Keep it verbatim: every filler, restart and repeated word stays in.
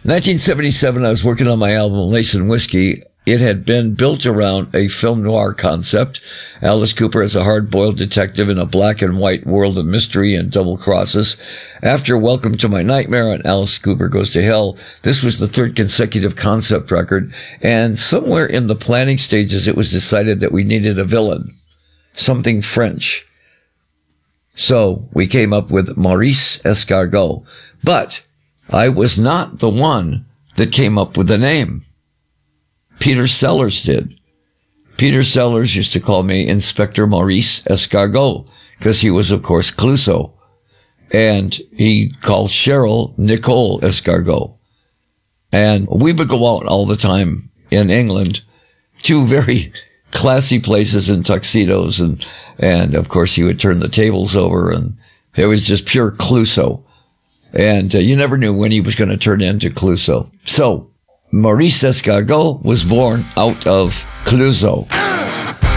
nineteen seventy-seven, I was working on my album, Lace and Whiskey. It had been built around a film noir concept. Alice Cooper as a hard-boiled detective in a black and white world of mystery and double crosses. After Welcome to My Nightmare and Alice Cooper Goes to Hell, this was the third consecutive concept record. And somewhere in the planning stages, it was decided that we needed a villain. Something French. So we came up with Maurice Escargot. But I was not the one that came up with the name. Peter Sellers did. Peter Sellers used to call me Inspector Maurice Escargot because he was, of course, Clouseau. And he called Cheryl Nicole Escargot. And we would go out all the time in England to very classy places in tuxedos. And, and of course, he would turn the tables over, and it was just pure Clouseau. And uh, you never knew when he was going to turn into Clouseau. So Maurice Escargot was born out of Clouseau.